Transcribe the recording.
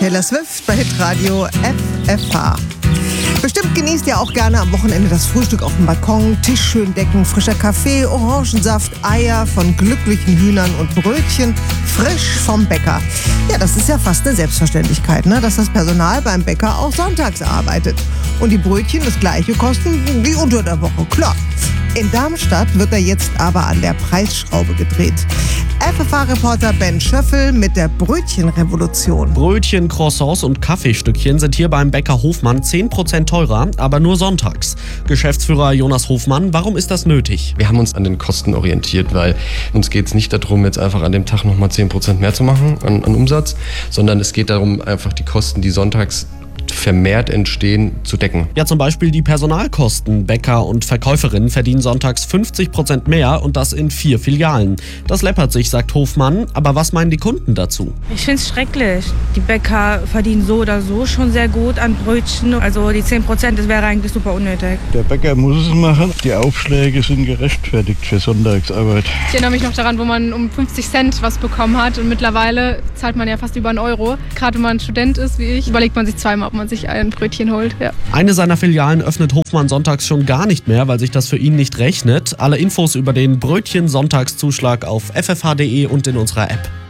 Taylor Swift bei Hitradio FFH. Bestimmt genießt ihr auch gerne am Wochenende das Frühstück auf dem Balkon, Tisch schön decken, frischer Kaffee, Orangensaft, Eier von glücklichen Hühnern und Brötchen frisch vom Bäcker. Ja, das ist ja fast eine Selbstverständlichkeit, ne? Dass das Personal beim Bäcker auch sonntags arbeitet. Und die Brötchen das gleiche kosten wie unter der Woche, klar. In Darmstadt wird er jetzt aber an der Preisschraube gedreht. FFH-Reporter Ben Schöffel mit der Brötchenrevolution. Brötchen, Croissants und Kaffeestückchen sind hier beim Bäcker Hofmann 10% teurer, aber nur sonntags. Geschäftsführer Jonas Hofmann, warum ist das nötig? Wir haben uns an den Kosten orientiert, weil uns geht es nicht darum, jetzt einfach an dem Tag nochmal 10% mehr zu machen an Umsatz, sondern es geht darum, einfach die Kosten, die sonntags vermehrt entstehen, zu decken. Ja, zum Beispiel die Personalkosten. Bäcker und Verkäuferinnen verdienen sonntags 50% mehr und das in 4 Filialen. Das läppert sich, sagt Hofmann. Aber was meinen die Kunden dazu? Ich finde es schrecklich. Die Bäcker verdienen so oder so schon sehr gut an Brötchen. Also die 10%, das wäre eigentlich super unnötig. Der Bäcker muss es machen. Die Aufschläge sind gerechtfertigt für Sonntagsarbeit. Ich erinnere mich noch daran, wo man um 50 Cent was bekommen hat. Und mittlerweile zahlt man ja fast über 1 Euro. Gerade wenn man Student ist wie ich, überlegt man sich zweimal, ob man sich ein Brötchen holt. Ja. Eine seiner Filialen öffnet Hofmann sonntags schon gar nicht mehr, weil sich das für ihn nicht rechnet. Alle Infos über den Brötchen-Sonntagszuschlag auf ffh.de und in unserer App.